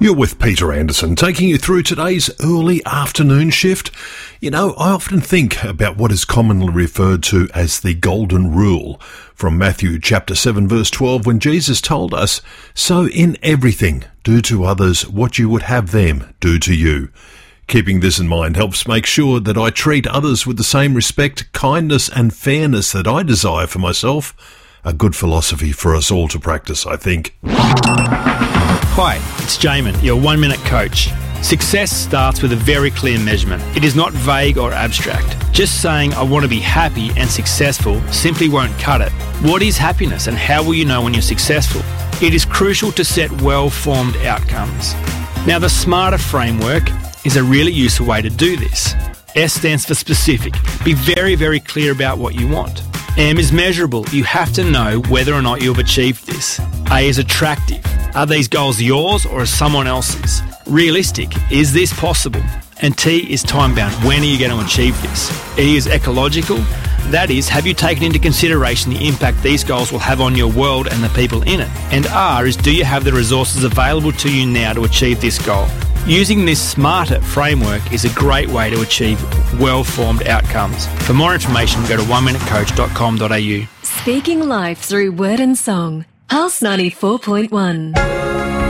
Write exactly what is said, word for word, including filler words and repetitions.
You're with Peter Anderson, taking you through today's early afternoon shift. You know, I often think about what is commonly referred to as the Golden Rule from Matthew chapter seven verse twelve, when Jesus told us, "So in everything, do to others what you would have them do to you." Keeping this in mind helps make sure that I treat others with the same respect, kindness and fairness that I desire for myself. A good philosophy for us all to practice, I think. Hi, it's Jamin, your one-minute coach. Success starts with a very clear measurement. It is not vague or abstract. Just saying I want to be happy and successful simply won't cut it. What is happiness and how will you know when you're successful? It is crucial to set well-formed outcomes. Now, the SMARTER framework is a really useful way to do this. S stands for specific. Be very, very clear about what you want. M is measurable. You have to know whether or not you've achieved this. A is attractive. Are these goals yours or someone else's? Realistic. Is this possible? And T is time-bound. When are you going to achieve this? E is ecological. That is, have you taken into consideration the impact these goals will have on your world and the people in it? And R is, do you have the resources available to you now to achieve this goal? Using this SMARTER framework is a great way to achieve well-formed outcomes. For more information, go to one minute coach dot com dot a u. Speaking life through word and song. Pulse ninety-four point one.